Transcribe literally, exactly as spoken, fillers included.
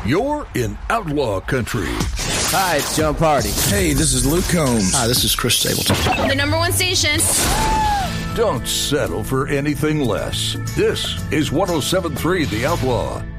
You're in Outlaw Country. Hi, it's John Party. Hey, this is Luke Combs. Hi, this is Chris Stapleton. The number one station. Don't settle for anything less. This is one oh seven point three The Outlaw.